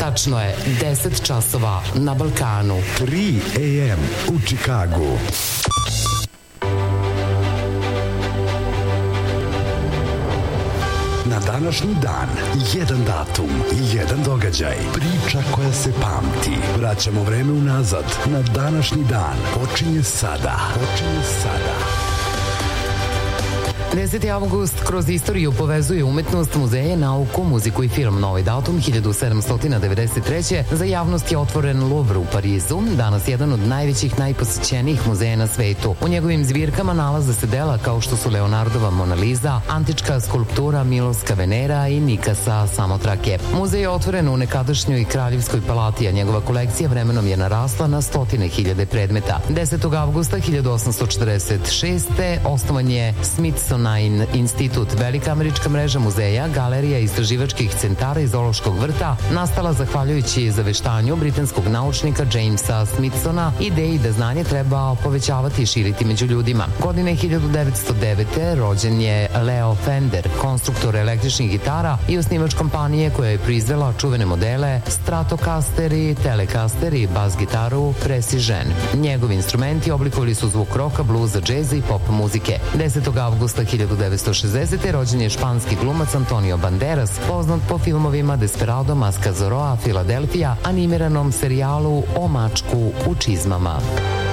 Tačno je 10 časova na Balkanu. 3 AM u Čikagu. Na današnji dan, jedan datum i jedan događaj. Priča koja se pamti. Vraćamo vreme unazad. Na današnji dan počinje sada. 10. avgust kroz istoriju povezuje umetnost, muzeje, nauku, muziku i film. Novi datum 1793. Za javnost je otvoren Louvre u Parizu, danas jedan od najvećih, najposećenijih muzeja na svetu. U njegovim zbirkama nalaze se dela kao što su Leonardova Mona Lisa, antička skulptura Milovska Venera i Nikasa Samotrake. Muzej je otvoren u nekadašnjoj Kraljevskoj palati, a njegova kolekcija vremenom je narasla na 100.000 predmeta. 10. avgusta 1846. osnovan je Smithsonian institut, velika američka mreža muzeja, galerija i istraživačkih centara i zoološkog vrta, nastala zahvaljujući zaveštanju britanskog naučnika Jamesa Smithsona, ideji da znanje treba povećavati i širiti među ljudima. Godine 1909. rođen je Leo Fender, konstruktor električnih gitara i osnivač kompanije koja je proizvela čuvene modele Stratocaster i Telecaster i bas gitaru Precision. Njegovi instrumenti oblikovali su zvuk roka, bluza, džeza i pop muzike. 10. avgusta 1960. rođen je španski glumac Antonio Banderas, poznat po filmovima Desperado, Maska Zoroa, Filadelfija, animiranom serijalu O mačku u čizmama.